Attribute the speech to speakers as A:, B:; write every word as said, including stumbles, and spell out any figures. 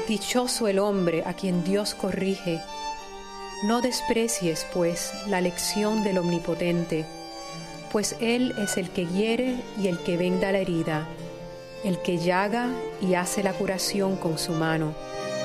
A: Dichoso el hombre a quien Dios corrige. No desprecies, pues, la lección del Omnipotente, pues Él es el que hiere y el que venda la herida, el que llaga y hace la curación con su mano.